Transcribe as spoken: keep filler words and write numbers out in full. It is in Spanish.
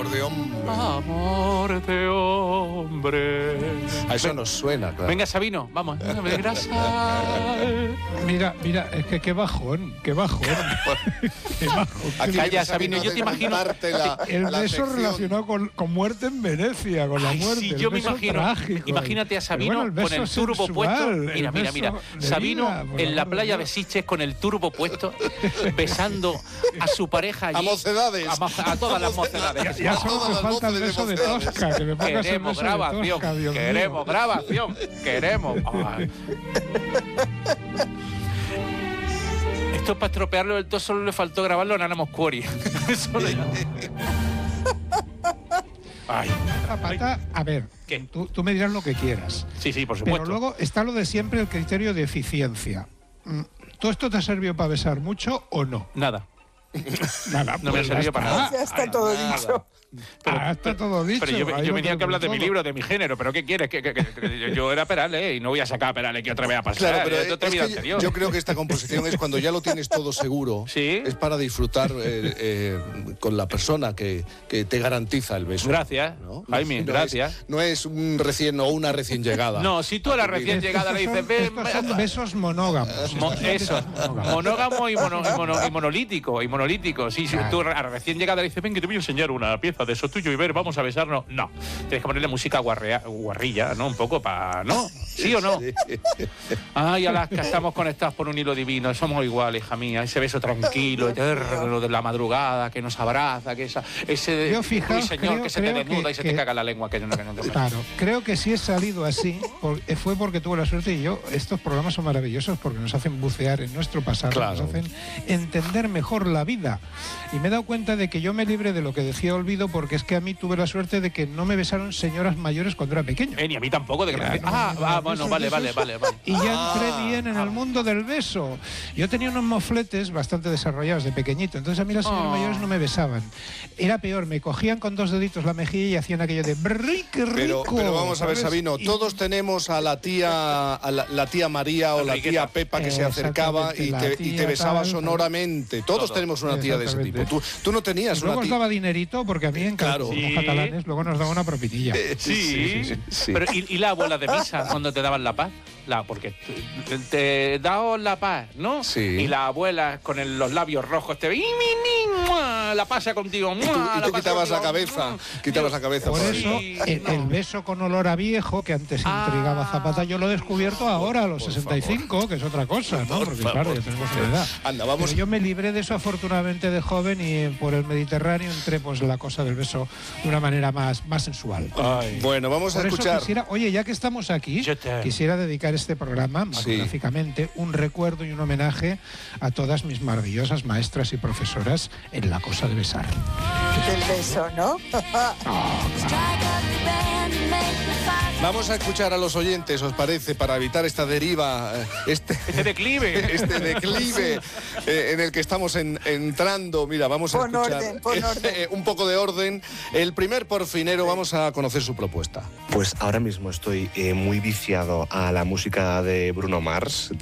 Amor de hombre. Amor de hombre. A eso nos suena, claro. Venga, Sabino, vamos. De grasa. Mira, mira, es que qué bajón, qué bajón. Qué bajón. Aquí Calla, viene Sabino, yo te imagino- la, El la beso sección. relacionado con, con muerte en Venecia, con la Ay, muerte. sí, el yo me beso imagino. trágico. Imagínate a Pero Sabino bueno, el con beso el turbo sensual, puesto. el Mira, mira, mira. beso de Sabino vida, por en la amor de playa Dios. Besiches con el turbo puesto, besando a su pareja allí. A mocedades. A, mo- a todas las mocedades. Ya, ya solo Todas me las falta el voces de beso de mocedades. Tosca, que me pongas el Queremos beso de grabación, Tosca, Dios mío. queremos grabación, queremos. Ay. Esto para estropearlo del todo solo le faltó grabarlo en Ana Moscuri. Eso le- Ay, La pata, a ver, ¿Qué? tú, tú me dirás lo que quieras. sí, sí, por Pero supuesto. luego está lo de siempre, el criterio de eficiencia. Mm, ¿Todo esto te ha servido para besar mucho o no? Nada, Nada, no me ha pues ya servido para nada. Ya está todo dicho. Pero- Ah, está todo dicho. Pero yo, ahí yo lo venía que hablar de tenemos mi todo. libro, de mi género, pero ¿qué quieres? Que, que- que- que yo- yo era Perales y no voy a sacar a Perales que otra vez a pasar. Claro, pero es de otra es vida que anterior. yo creo que esta composición es cuando ya lo tienes todo seguro. Sí. Es para disfrutar eh, eh, con la persona que, que te garantiza el beso. Gracias, ¿no? Jaime, No gracias. Es, no es un recién o una recién llegada. No, si tú a la recién llegada le dices, Estos ven, son, estos son besos monógamos. Mo- Estos son eso, besos monógamos. monógamo y, mono- y mono- y monolítico, y monolítico. Sí, si Claro. tú a la recién llegada le dices, ven que te voy a enseñar una pieza de eso tuyo y ver, vamos a besarnos. No, tienes que ponerle música guarrea- guarrilla, ¿no? Un poco para... ¿No? ¿Sí o no? Ay, Alaska, estamos conectados por un hilo divino, somos iguales, hija mía. Ese beso tranquilo, eterno, de la madrugada, que nos abraza, que esa, ese de, Yo, fijaos, uy, señor, creo- que se te creo desnuda que- y se que- te caga la lengua. Que no, que no te- Claro, creo que si he salido así por- fue porque tuve la suerte y yo, estos programas son maravillosos porque nos hacen bucear en nuestro pasado, Claro. nos hacen entender mejor la vida. Y me he dado cuenta de que yo me libré de lo que decía Olvido porque es que a mí tuve la suerte de que no me besaron señoras mayores cuando era pequeño. Eh, ni a mí tampoco. De que Claro, me- no, ah, no, no, ah, no, bueno, besos, vale, besos. vale, vale, vale. Y ya Ah. entré bien en el mundo del beso. Yo tenía unos mofletes bastante desarrollados de pequeñito, entonces a mí las señoras Oh. mayores no me besaban. Era peor, me cogían con dos deditos la mejilla y hacían aquello de ¡brrri, qué rico! Pero, pero vamos a ver, ¿sabes? Sabino, Y- todos tenemos a la tía a la, la tía María o la Enriqueta. tía Pepa que se acercaba y Exactamente, te, la y te tía besaba tal, sonoramente. Todos Todos. tenemos una tía de ese tipo. Exactamente. Tú, tú no tenías Y luego una os tía. daba dinerito porque a mí en Claro. como Sí. catalanes luego nos daba una propinilla. Eh, Sí, sí. Pero ¿y, y la abuela de misa cuando te daban la paz? La, porque te, te daos la paz, ¿no? Sí. Y la abuela con el- los labios rojos te ve, ¡y mi ni, mua! La pasa contigo, Y tú, mua, y la tú pasa quitabas la contigo, cabeza, mua. quitabas Dios, la cabeza. Por por ahí. eso, Sí, el, no. el beso con olor a viejo, que antes Ah, intrigaba a Zapata, yo lo he descubierto ahora, a los por sesenta y cinco, que es otra cosa, ¿no? Por Porque favor. claro, ya tenemos una edad. Anda, vamos. Pero yo me libré de eso afortunadamente de joven y eh, por el Mediterráneo entré pues en la cosa del beso de una manera más, más sensual. Ay. Bueno, vamos a Por eso escuchar. quisiera, oye, ya que estamos aquí, Je t'aime. quisiera dedicar este programa, Sí. magníficamente, un recuerdo y un homenaje a todas mis maravillosas maestras y profesoras en la cosa de besar. Del beso, ¿no? Vamos a escuchar a los oyentes, ¿os parece? Para evitar esta deriva, eh, este, Este declive. este declive eh, en el que estamos en- entrando. Mira, vamos a Pon escuchar orden, pon orden. eh, un poco de orden. El primer porfinero, vamos a conocer su propuesta. Pues ahora mismo estoy eh, muy viciado a la música de Bruno Mars.